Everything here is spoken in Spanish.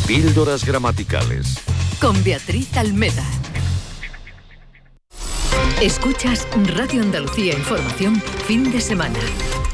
Píldoras gramaticales. Con Beatriz Almeda. Escuchas Radio Andalucía Información, fin de semana.